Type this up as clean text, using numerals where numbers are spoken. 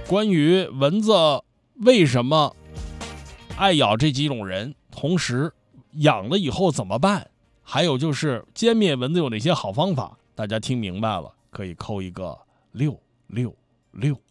关于蚊子为什么爱咬这几种人，同时养了以后怎么办，还有就是歼灭蚊子有哪些好方法，大家听明白了可以扣一个666。